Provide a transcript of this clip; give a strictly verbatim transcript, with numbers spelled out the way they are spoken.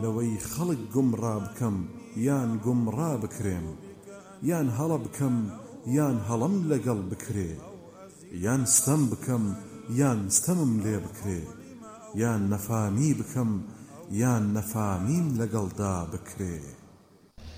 لەوەی خەڵک گومڕا بکەم یان گومڕا بکرێم، یان هەڵە بکەم یان هەڵم لەگەڵ بکرێ، یان ستەم بکەم یان ستەمم لێ بکرێ، یان نەفامی بکەم یان نەفامیم لەگەڵدا بکرێ.